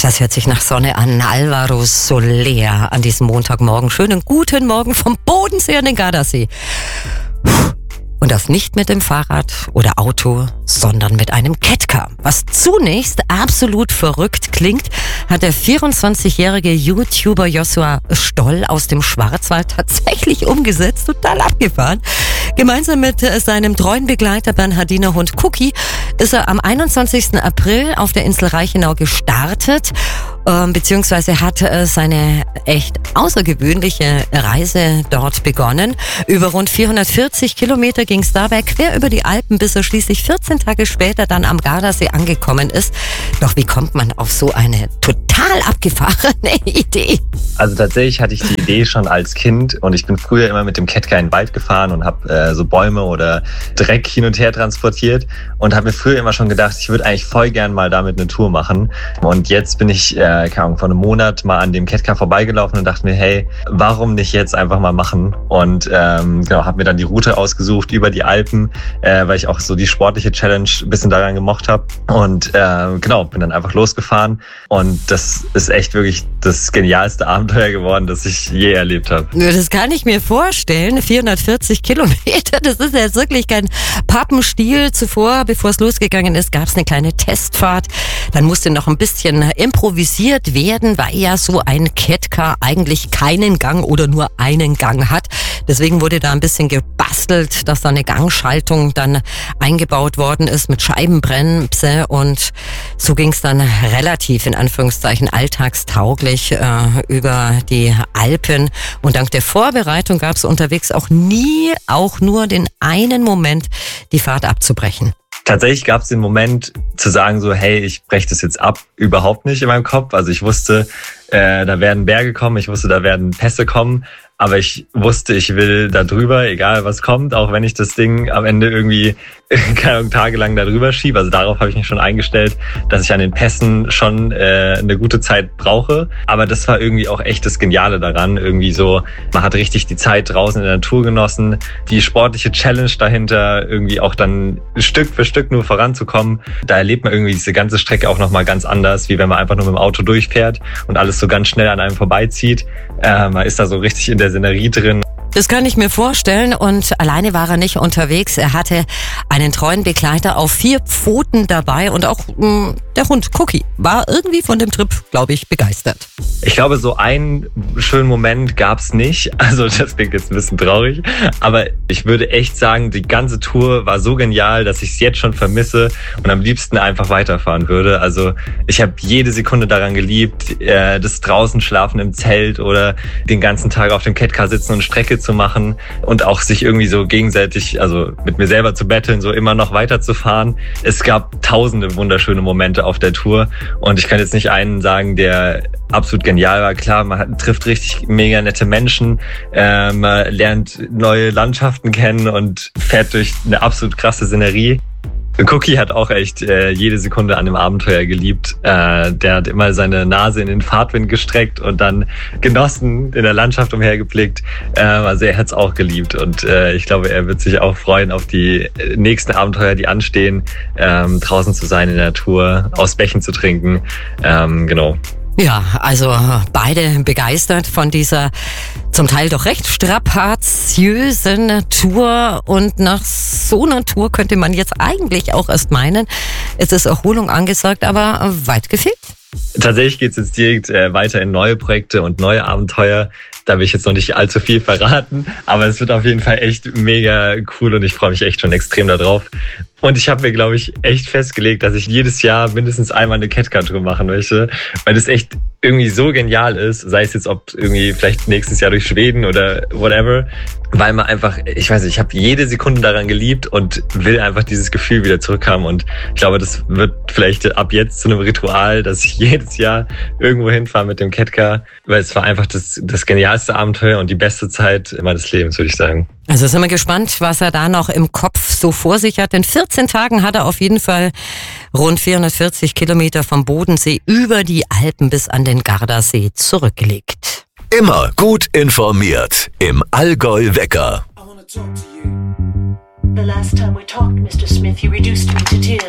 Das hört sich nach Sonne an. Alvaro Soler an diesem Montagmorgen. Schönen guten Morgen vom Bodensee an den Gardasee. Und das nicht mit dem Fahrrad oder Auto, sondern mit einem Catcar. Was zunächst absolut verrückt klingt, hat der 24-jährige YouTuber Joshua Stoll aus dem Schwarzwald tatsächlich umgesetzt, total abgefahren. Gemeinsam mit seinem treuen Begleiter Bernhardiner Hund Cookie ist er am 21. April auf der Insel Reichenau gestartet, beziehungsweise hat seine echt außergewöhnliche Reise dort begonnen. Über rund 440 Kilometer ging es dabei quer über die Alpen, bis er schließlich 14 Tage später dann am Gardasee angekommen ist. Doch wie kommt man auf so eine total abgefahrene Idee? Also tatsächlich hatte ich die Idee schon als Kind und ich bin früher immer mit dem Catcar in den Wald gefahren und habe so Bäume oder Dreck hin und her transportiert und habe mir früher immer schon gedacht, ich würde eigentlich voll gern mal damit eine Tour machen. Und jetzt bin ich vor einem Monat mal an dem Catcar vorbeigelaufen und dachte mir, hey, warum nicht jetzt einfach mal machen? Und habe mir dann die Route ausgesucht über die Alpen, weil ich auch so die sportliche Challenge ein bisschen daran gemocht habe. Und bin dann einfach losgefahren. Und das ist echt wirklich das genialste Abenteuer geworden, das ich je erlebt habe. Das kann ich mir vorstellen. 440 Kilometer, das ist jetzt wirklich kein Pappenstiel. Zuvor, bevor es losgegangen ist, gab es eine kleine Testfahrt. Dann musste noch ein bisschen improvisiert werden, weil ja so ein Catcar eigentlich keinen Gang oder nur einen Gang hat. Deswegen wurde da ein bisschen gebastelt, dass da eine Gangschaltung dann eingebaut worden ist mit Scheibenbremse und so ging es dann relativ in Anführungszeichen alltagstauglich über die Alpen und dank der Vorbereitung gab es unterwegs auch nie auch nur den einen Moment, die Fahrt abzubrechen. Tatsächlich gab es den Moment zu sagen so, hey, ich breche das jetzt ab, überhaupt nicht in meinem Kopf. Also ich wusste, da werden Berge kommen, ich wusste, da werden Pässe kommen, aber ich wusste, ich will da drüber, egal was kommt, auch wenn ich das Ding am Ende irgendwie tagelang da drüber schiebe. Also darauf habe ich mich schon eingestellt, dass ich an den Pässen schon eine gute Zeit brauche. Aber das war irgendwie auch echt das Geniale daran. Irgendwie so, man hat richtig die Zeit draußen in der Natur genossen, die sportliche Challenge dahinter, irgendwie auch dann Stück für Stück nur voranzukommen. Da erlebt man irgendwie diese ganze Strecke auch nochmal ganz anders, wie wenn man einfach nur mit dem Auto durchfährt und alles so ganz schnell an einem vorbeizieht. Man ist da so richtig in der Szenerie drin. Das kann ich mir vorstellen und alleine war er nicht unterwegs. Er hatte einen treuen Begleiter auf 4 Pfoten dabei und auch der Hund Cookie war irgendwie von dem Trip, glaube ich, begeistert. Ich glaube, so einen schönen Moment gab's nicht. Also das klingt jetzt ein bisschen traurig, aber ich würde echt sagen, die ganze Tour war so genial, dass ich es jetzt schon vermisse und am liebsten einfach weiterfahren würde. Also ich habe jede Sekunde daran geliebt, das draußen schlafen im Zelt oder den ganzen Tag auf dem Catcar sitzen und Strecke zu machen und auch sich irgendwie so gegenseitig, also mit mir selber zu betteln, so immer noch weiterzufahren. Es gab tausende wunderschöne Momente auf der Tour und ich kann jetzt nicht einen sagen, der absolut genial war. Klar, man trifft richtig mega nette Menschen, man lernt neue Landschaften kennen und fährt durch eine absolut krasse Szenerie. Cookie hat auch echt jede Sekunde an dem Abenteuer geliebt. Der hat immer seine Nase in den Fahrtwind gestreckt und dann genossen, in der Landschaft umhergeblickt. Also er hat es auch geliebt und ich glaube, er wird sich auch freuen auf die nächsten Abenteuer, die anstehen, draußen zu sein in der Natur, aus Bächen zu trinken. Genau. Ja, also beide begeistert von dieser zum Teil doch recht strapaziösen Tour und nach so einer Tour könnte man jetzt eigentlich auch erst meinen, es ist Erholung angesagt, aber weit gefehlt. Tatsächlich geht es jetzt direkt weiter in neue Projekte und neue Abenteuer. Da will ich jetzt noch nicht allzu viel verraten, aber es wird auf jeden Fall echt mega cool und ich freue mich echt schon extrem darauf. Und ich habe mir, glaube ich, echt festgelegt, dass ich jedes Jahr mindestens einmal eine Catcar-Tour machen möchte, weil das echt irgendwie so genial ist, sei es jetzt ob irgendwie vielleicht nächstes Jahr durch Schweden oder whatever, weil man einfach, ich weiß nicht, ich habe jede Sekunde daran geliebt und will einfach dieses Gefühl wieder zurückhaben und ich glaube, das wird vielleicht ab jetzt zu einem Ritual, dass ich jedes Jahr irgendwo hinfahre mit dem Catcar, weil es war einfach das genialste Abenteuer und die beste Zeit meines Lebens, würde ich sagen. Also sind wir gespannt, was er da noch im Kopf so vor sich hat. In 14 Tagen hat er auf jeden Fall rund 440 Kilometer vom Bodensee über die Alpen bis an den Gardasee zurückgelegt. Immer gut informiert im Allgäu-Wecker. The last time we talked, Mr. Smith, you reduced me to tears.